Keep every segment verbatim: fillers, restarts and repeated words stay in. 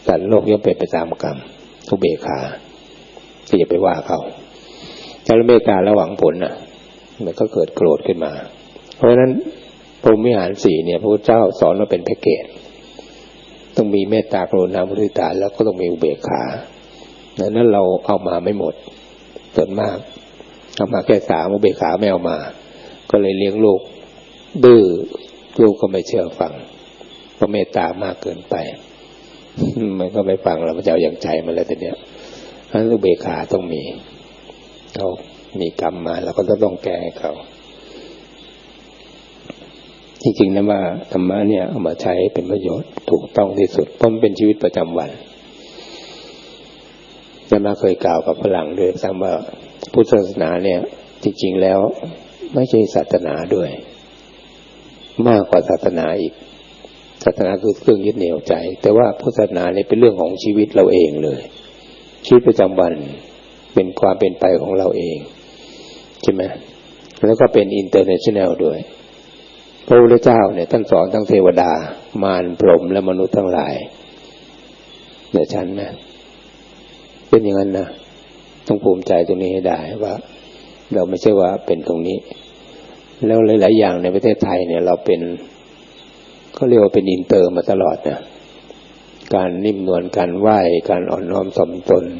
สัตว์โลกย่อมเป็นไปตามกรรมอุเบกขาที่จะไปว่าเขาถ้าเราเมตตาระหวังผลน่ะมันก็เกิดโกรธขึ้นมาเพราะฉะนั้นพรหมวิหารสี่เนี่ยพระพุทธเจ้าสอนเราเป็นแพ็กเกจต้องมีเมตตากรุณามุทิตาแล้วก็ต้องมีอุเบกขาดังนั้นเราเอามาไม่หมดส่วนมากเอามาแค่สามอุเบกขาไม่เอามาก็เลยเลี้ยงลูกดื้อลูกก็ไม่เชื่อฟังเพราะเมตตามากเกินไปมันก็ไม่ฟังเรามันจะเอาอย่างใจมันแล้วแต่เนี้ยเพราะฉะนั้นอุเบกขาต้องมีเขามีกรรมมาแล้วก็ต้องแก้ให้เขาจริงๆนะว่าธรรมะเนี่ยเอามาใช้เป็นประโยชน์ถูกต้องที่สุดเพราะมันเป็นชีวิตประจำวันจะมาเคยกล่าวกับฝรั่งด้วยซ้ำว่าพุทธศาสนาเนี่ยจริงๆแล้วไม่ใช่ศาสนาด้วยมากกว่าศาสนาอีกศาสนาคือเครื่องยึดเหนี่ยวใจแต่ว่าพุทธศาสนาเนี่ยเป็นเรื่องของชีวิตเราเองเลยชีวิตประจำวันเป็นความเป็นไปของเราเองใช่ไหมแล้วก็เป็นอินเตอร์เนชั่นแนลด้วยพระพุทธเจ้าเนี่ยท่านสอนทั้งเทวดามารพรหมและมนุษย์ทั้งหลายเนี่ยฉันนะเป็นอย่างนั้นนะต้องภูมิใจตรงนี้ให้ได้ว่าเราไม่ใช่ว่าเป็นตรงนี้แล้วหลายๆอย่างในประเทศไทยเนี่ยเราเป็นเขาเรียกว่าเป็นอินเตอร์มาตลอดนะการนิ่มนวลการไหว้การอ่อนน้อมถ่อมตน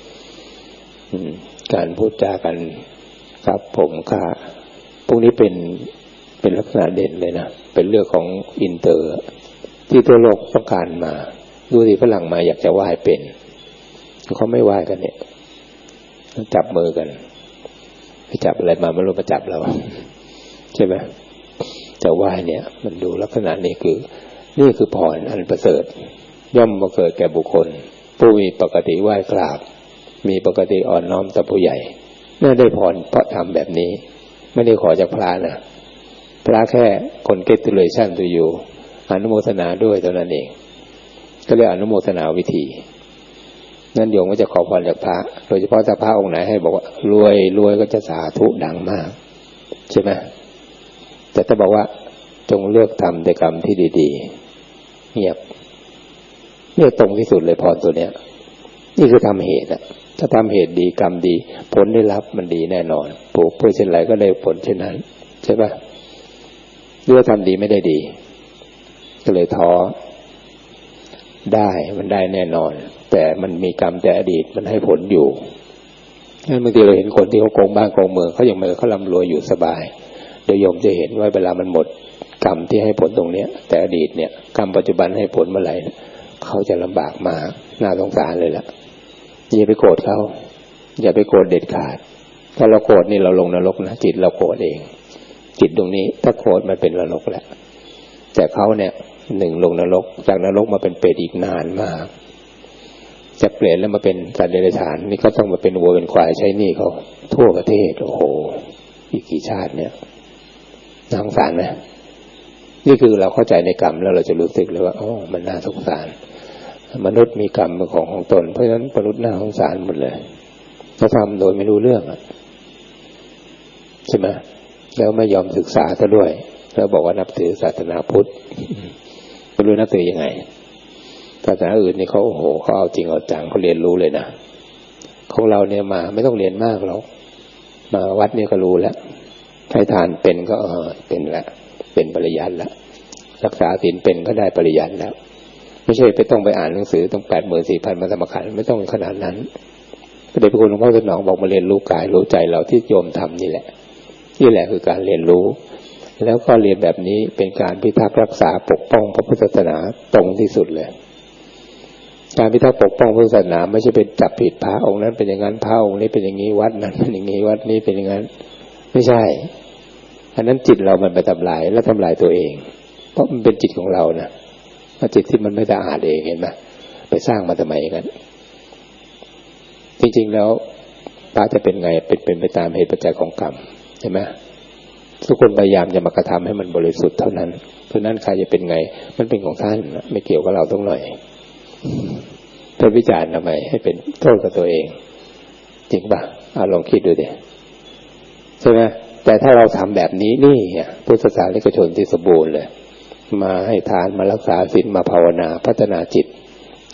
การพูดจากันครับผมค่ะพวกนี้เป็นเป็นลักษณะเด่นเลยนะเป็นเรื่องของอินเตอร์ที่ทั่วโลกต้องการมาดูสิฝรั่งมาอยากจะไหว้เป็นเขาไม่ไหว้กันเนี่ยจับมือกันไปจับอะไรมาไม่รู้มาจับเราใช่ไหมจะไหว้เนี่ยมันดูลักษณะนี้คือนี่คือพรอันประเสริฐย่อมมาเกิดแก่บุคคลผู้มีปกติไหว้กราบมีปกติอ่อนน้อมต่อผู้ใหญ่น่าได้พรเพราะทำแบบนี้ไม่ได้ขอจากพระนะพระแค่คนเกตุเลชั่นตัวอยู่อนุโมทนาด้วยเท่านั้นเองก็เรียกอนุโมทนาวิธีนั่นโยมก็จะขอพรจากพระโดยเฉพาะถ้าพระองค์ไหนให้บอกว่ารวยรวยก็จะสาธุดังมากใช่ไหมแต่ถ้าบอกว่าจงเลือกทำแต่กรรมที่ดีๆเงียบเนี่ยตรงที่สุดเลยพรตัวเนี้ยนี่คือทำเหตุอะถ้าทำเหตุดีกรรมดีผลได้รับมันดีแน่นอนปลูกเพื่อเช่นไรก็ได้ผลเช่นนั้นใช่ปะเลือกทำดีไม่ได้ดีก็เลยท้อได้มันได้แน่นอนแต่มันมีกรรมแต่อดีตมันให้ผลอยู่งั้นบางทีเราเห็นคนที่เขาโกงบ้านโกงเมืองเขาอย่างเมื่อเขาร่ำรวยอยู่สบายโดยโยมจะเห็นว่าเวลามันหมดกรรมที่ให้ผลตรงเนี้ยแต่อดีตเนี่ยกรรมปัจจุบันให้ผลเมื่อไหร่เขาจะลำบากมากน่าสงสารเลยล่ะอย่าไปโกรธเขาอย่าไปโกรธเด็ดขาดถ้าเราโกรธนี่เราลงนรกนะจิตเราโกรธเองจิตตรงนี้ถ้าโกรธมันเป็นนรกแหละแต่เขาเนี่ยหนึ่งลงนรกจากนรกมาเป็นเปรตอีกนานมากจะเปลี่ยนแล้วมาเป็นสัตว์เดรัจฉานนี่ก็ต้องมาเป็นวัวเป็นควายใช้หนี้เขาทั่วประเทศโอ้โหอีกกี่ชาติเนี่ยน่าสงสารนะนี่คือเราเข้าใจในกรรมแล้วเราจะรู้สึกเลยว่าอ๋อมันน่าสงสารมนุษย์มีกรรมเป็นของของตนเพราะฉะนั้นมนุษย์น่าสงสารหมดเลยเขาทำโดยไม่รู้เรื่องอ่ะใช่ไหมแล้วไม่ยอมศึกษาซะด้วยแล้วบอกว่านับถือศาสนาพุทธไม่รู้นับถือยังไงศาสนาอื่นนี่เขาโอ้โหเขาเอาจริงเอาจังเขาเรียนรู้เลยนะของเราเนี่ยมาไม่ต้องเรียนมากหรอกมาวัดนี่ก็รู้แล้วให้ทานเป็นก็เออเป็นแล้วเป็นปริยัติแล้วรักษาศีลเป็นก็ได้ปริยัติแล้วไม่ใช่ไปต้องไปอ่านหนังสือต้องแปดหมื่นสี่พันมาสมัครไม่ต้องขนาดนั้นพระเดชพระคุณหลวงพ่อสนองบอกมาเรียนรู้กายรู้ใจเราที่โยมทำนี่แหละนี่แหละคือการเรียนรู้แล้วก็เรียนแบบนี้เป็นการพิทักษ์รักษาปกป้องพระพุทธศาสนาตรงที่สุดเลยการพิทักษ์ปกป้องพุทธศาสนาไม่ใช่เป็นจับผิดพระองค์นั้นเป็นอย่างนั้นพระองค์นี้เป็นอย่างนี้วัดนั้นเป็นอย่างนี้วัดนี้เป็นอย่างนั้นไม่ใช่อันนั้นจิตเรามันไปทำลายและทำลายตัวเองเพราะมันเป็นจิตของเรานะจิตที่มันไม่สะอาดเองเห็นไหมไปสร้างมาทำไมกันจริงๆแล้วพระจะเป็นไงเป็นเป็นไปตามเหตุปัจจัยของกรรมใช่ไหมทุกคนพยายามจะมากระทำให้มันบริสุทธิ์เท่านั้นเพราะนั้นใครจะเป็นไงมันเป็นของท่านไม่เกี่ยวกับเราต้องหน่อยไปวิจารณ์ทำไมให้เป็นโทษกับตัวเองจริงป่ะเอาลองคิดดูดิใช่ไหมแต่ถ้าเราทำแบบนี้นี่พุทธศาสนิกชนที่สมบูรณ์เลยมาให้ทานมารักษาศีลมาภาวนาพัฒนาจิต